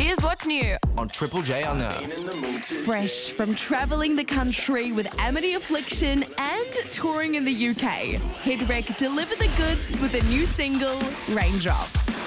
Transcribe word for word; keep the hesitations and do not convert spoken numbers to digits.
Here's what's new on Triple J Unearthed. Fresh from travelling the country with Amity Affliction and touring in the U K, Hit Wreck delivered the goods with a new single, Raindrops.